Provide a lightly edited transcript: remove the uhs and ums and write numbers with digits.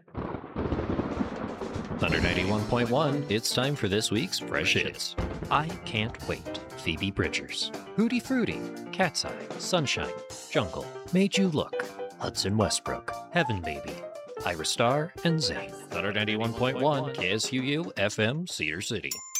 Thunder 91.1, it's time for this week's Fresh Hits. I Can't Wait, Phoebe Bridgers. Hootie Fruity, Cat's Eye, Sunshine, Jungle, Made You Look, Hudson Westbrook, Heaven Baby, Ira Star, and Zayn. Thunder 91.1, KSUU, FM, Cedar City.